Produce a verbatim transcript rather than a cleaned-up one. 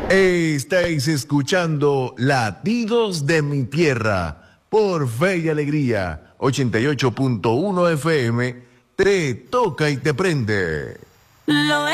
Estáis escuchando Latidos de mi Tierra por Fe y Alegría, ochenta y ocho punto uno F M, te toca y te prende. Lo